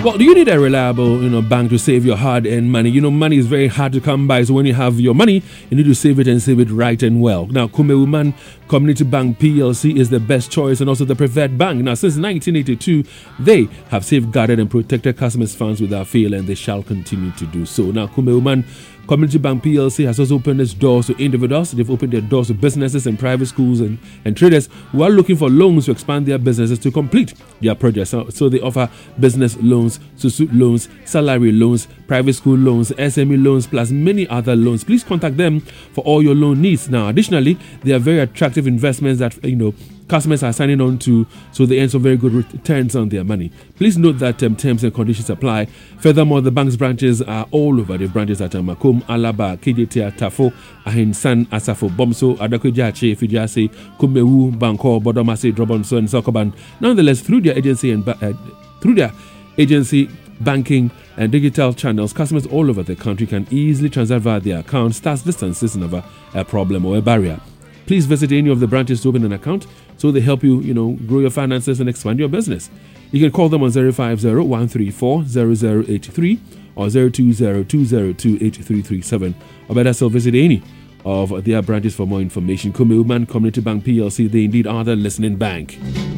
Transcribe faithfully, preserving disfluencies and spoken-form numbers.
Well, do you need a reliable, you know, bank to save your hard-earned money? You know, money is very hard to come by, so when you have your money, you need to save it and save it right and well. Now, Kumeuman Community Bank P L C is the best choice and also the preferred bank. Now, since nineteen eighty-two, they have safeguarded and protected customers' funds without fail, and they shall continue to do so. Now, Kumeuman Community Bank P L C has also opened its doors to individuals. They've opened their doors to businesses and private schools and, and traders who are looking for loans to expand their businesses to complete their projects. So, so they offer business loans, suit loans, salary loans, private school loans, S M E loans, plus many other loans. Please contact them for all your loan needs. Now, additionally, they are very attractive investments that, you know, customers are signing on to, so they earn some very good returns on their money. Please note that um, terms and conditions apply. Furthermore, the bank's branches are all over. The branches at Makum, Alaba, K J T, Tafo, Ahinsan, Asafo, Bomso, Adakwejache, Fijase, Kumewu, Banko, Bodomase, Drobonso, and Sokoban. Nonetheless, through their agency and uh, through their agency, banking, and digital channels, customers all over the country can easily transact via their accounts. Thus, distance is never a problem or a barrier. Please visit any of the branches to open an account so they help you, you know, grow your finances and expand your business. You can call them on zero five zero, one three four, zero zero eight three or zero two zero, two zero two, eight three three seven, or better still visit any of their branches for more information. Kumeuman Community Bank P L C, they indeed are the listening bank.